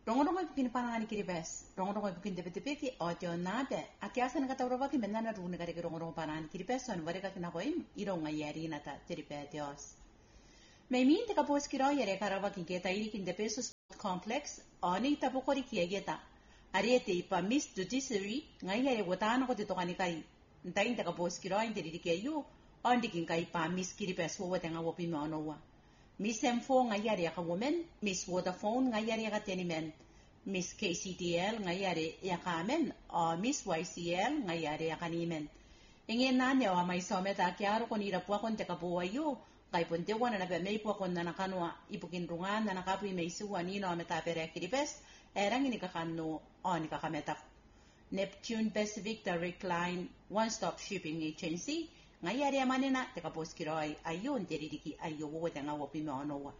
rongorongo ipukin panangani kiribes rongorongo ipukin debetepeki otyo nabe akiasa nakatawrobaki menana rune kare rongorongo panangani kiribes on vareka kinakoim ironga yari nata teripetios Meimin te kapos kiro yere karabaki keta irikin de pesos complex oni tapokori kiegeta ariete ipa miss judiciary ngaya wotano ko titokani kai ntain te kapos kiro interike yu ondikin kai pa miss kiribes wo tenga wo pimonowa Miss M4 ngayari ya woman, Miss Vodafone ngayari ya tenimen, Miss KCTL ngayari ya kamen, o Miss YCL ngayari ya kanimen. Ingin nanya wa may someta kiaro ko nira po akong tekabuwayo, kay punte wana na may po akong nanakanwa, ipukinrungan na nakapoy may suwa nino metapere kiripes, erang inikakano o nikakametak. Neptune Pacific Direct Line One-Stop Shipping Agency, ngayari manina tekapos kiroy ayun tiririki ayo wo tenga wo pimonowa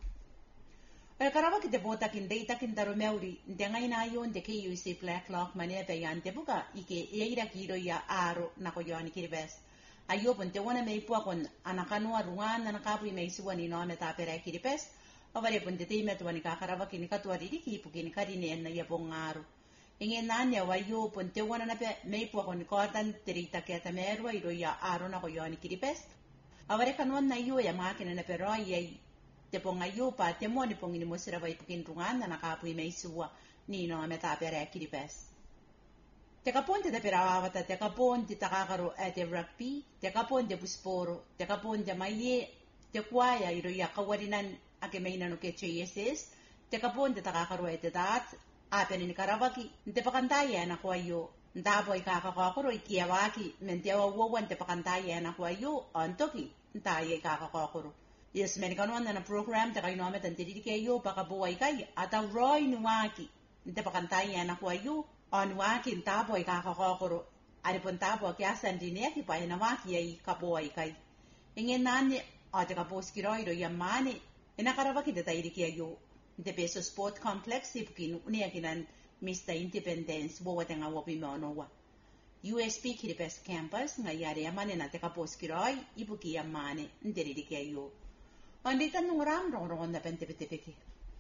el karaba ki debota kin data kin darumeuri ndenga ina ayun de KUC Black Lock mane pe yante buka ike eira kiro ya aro na ko yoni kiribes ayo ponte wona mei po kon anakano arungan na nakapu mei suwani no meta pere kiribes avare ponte te metwani ka karaba kin katwari diki pukin karine na yapongaro Ingin nanya wayo ponte wana na pe mei po kon kortan terita keta merwa iro ya aro na ko yoni kiripes avare kanon na yo ya makina na pero ay te ponga yo pa te mo ni pongini mo sira vai pukin tungan na nakapu mei suwa ni no meta pere kiripes te kaponte de perawata te kaponte takakaro ate rugby te kaponte busporo te kaponte maye te kwaya iro ya kawarinan ake meina no ke cheyeses te kaponte takakaro ate dat Apen ni karabaki, nte pakantaya na kwa yo. Ntapo ikakakokoro ikiawaki, mentewa uwa nte pakantaya na kwa yo, antoki, ntaye ikakakokoro. Yes, menikano na program te kaino ame tantirike yo pakabuwa ikai, ata roy nuwaki, nte pakantaya na kwa yo, anuwaki ntapo ikakakokoro. Aripon tapo kiasa ndineki pa inawaki ya ikabuwa ikai. Ingin nani, ate kaposkiro yamani, inakarabaki te tairike yo. The Peso Sport Complex ipukin uniakinan Mr. Independence buwate nga wapimonowa. USP Kiribes Campus ngayari yamane na tekapos kiroy ipuki yamane nderirikeyo. Onditan nung rongon na pentepetepeke.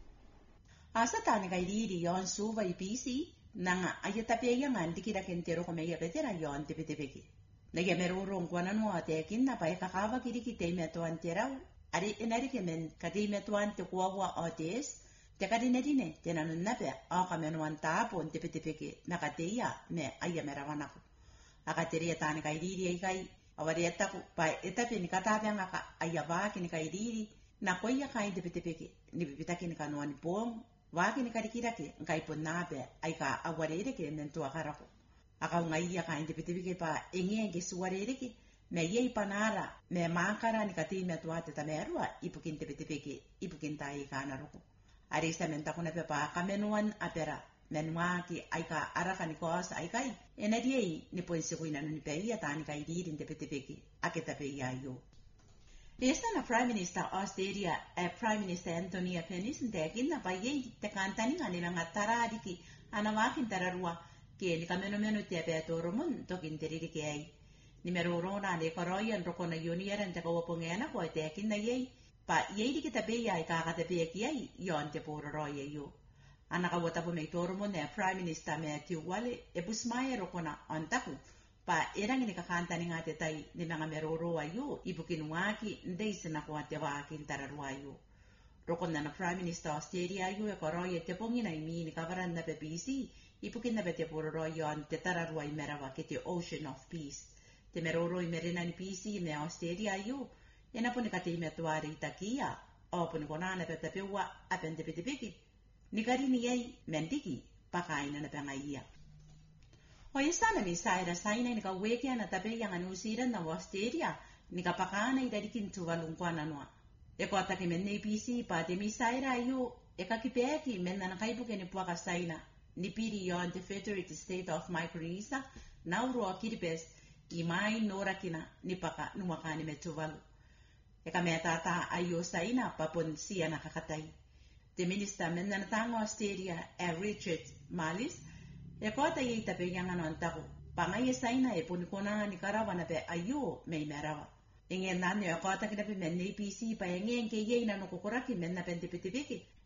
Asa tani kay diri yon suva ipisi na nga ayatapiya yangan dikira kentero kumeya betera yon tepetepeke. Nagyamerurong kwa nanu atekin na pa'y kakava kirikitay metuan tiraw. Ari inarikemen kati metuan te kuwawa otes. Tekadinedine tenanun nape aka menuan tapon tepetepeke nakateya me ayamerawanako. Akateria tani kaidiri ikai awarietaku pa etape nikatape ngaka ayabaki nikaidiri nakoya kain tepetepeke nipipitaki nikanuan pong waki nikarikirake nkaipon nape aika awarereke mentua karako. Aka ngaiya kain tepetepeke pa engenge suwarereke me yei panara me makara nikati metua tetamerwa ipukin tepetepeke ipukin tai kanaroko. Arisa menta kuna pepa kamenuan apera menwaki aika araka nikos aikai enadiei ni poinse kuina ni peia tani kai diri tepetepeke aketa peia yo. Desta na Prime Minister Australia Prime Minister Anthony Albanese ntekin na payei te kantani ngani nga taradiki anawakin tararua ke ni kameno te petoromun tokin terike ai. Ni merorona ne koroyan rokona yonieren te kawopongena ko tekin na yei pa yei kita peya ikakata peya kiyai yon te poro roye yo. Anakawata po may toro mo na Prime Minister Matthew Wale epusmaya rokona antaku pa erang inikakanta ni nga tetay ni mga meroroa yo ibukinuwaki nday sinakuwate wakin tararwa yo. Rokona na Prime Minister Australia yo ekoroye te pongina imi ni kavaran na pepisi ipukin na bete poro royo an te tararwa imerawa kiti Ocean of Peace. Te meroro imerina ni PC me Australia yo Ena po nikatime tuari takia, o po nikonana petapewa apentepetepeke. Nikari niyay mentiki, pakaina na pangaiya. O isana ni saira saina nikaweke na tape yang anusiran na Australia, nikapakana idadikin tuwalungkwana noa. Eko atake menne PC pati mi saira ayo, ekakipeki menna nakaibuke ni puaka saina, ni piri yon the Federated State of Micronesia, nauru o kiripes, imai norakina nipaka numakani metuvalu. Ekametata ayo saina papon siya nakakatay. The minister menna natang Australia Richard Marles ekota yei tape yang anontaku pangay saina punikona ni karawana pe ayo may merawa. Ingen nani ekota kinapi menne PC pa yengen ke yei na nukukuraki menna pentipitipiki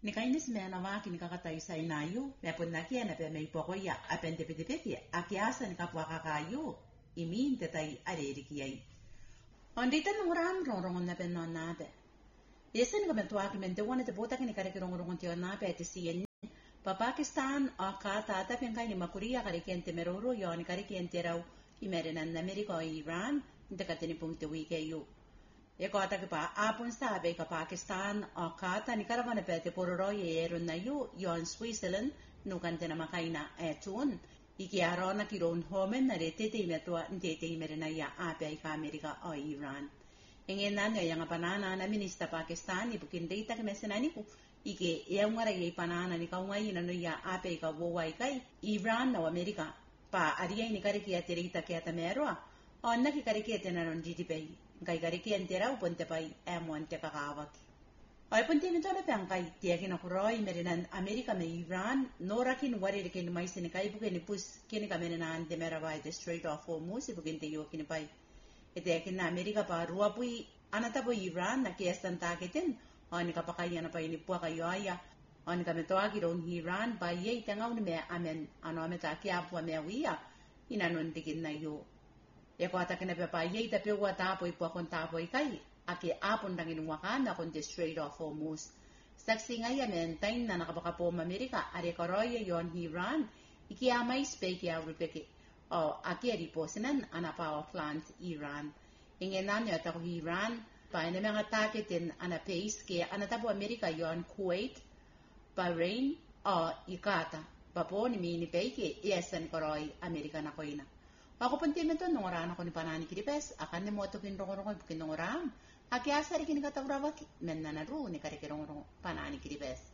Nikainis me na waki nikakatai sa inayu, me pun nakia na pe me ipoko ya apente piti akiasa nikapwakakayu, imin te tai arerikiyai. Ondita nunguram rongongon na pe non nabe. Yesa nikamentuaki mente wane te botaki nikarekirongorongon tio nabe te siyen. Pa Pakistan o ka tata penkai ni makuria karikente meroro yo ni karikente rau imerinan Amerika o Iran, inte kateni pungte wike yu. Eko atake pa apun sabe ka Pakistan o kata ni karavana pete pororo ye erun na yu yon Switzerland nukante na makaina etun iki arona kiron homen na retete imetua ntete imerina ya ape ka Amerika o Iran. Engen nanya yang panana na minista Pakistan ibukin data ke mesenani ku ike yang ye panana ni kaungai na no ya ape ka wowai kai Iran na Amerika pa aria ni kariki aterita ke atamerwa onna ki kariki tenaron GDP kai kariki entera uponte pai emonte kakawaki. Ai ponte mitona pangkai tiakin akuroi merinan Amerika me Iran norakin waririkin maisini kai buken pus kini kamenana ante merabai the Strait of Hormuz buken te yokin pai. Itekin na Amerika pa ruapui anata po Iran na kiasan taketin ani kapakaya na pai ni puaka yoaya ani kametoaki ron Iran pa ye tangaw ni me amen ano ameta kiapwa me wia inanon tikin na yo. Eko atakin na pa ye tape wa tapo ipo kon tapo ikai aki apon dangin wakana kon the Strait of Hormuz. Saksi nga yamen tain na nakapakapo Amerika are koroye yon Iran iki amay speki awrupeki o aki ariposinan ana power plant Iran. Ingenan yo tako Iran pa ina mga taketin ana pace ke ana tapo Amerika yon Kuwait, Bahrain o Ikata. Papo ni mini peke iasan koroy Amerika na ko ina. Ako puntimento nung oran ako ni panani kiripes, akan ni mo ito kinrong-rong bukin nung oran. Aki asari kinikatawrawak, men na naru ni karikirong-rong panani kiripes.